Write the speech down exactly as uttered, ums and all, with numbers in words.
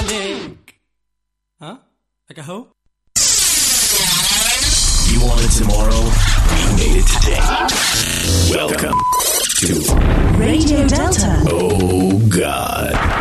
panic. Huh? Like a hoe? You wanted tomorrow? We made it today. Welcome to Radio Delta. Oh God.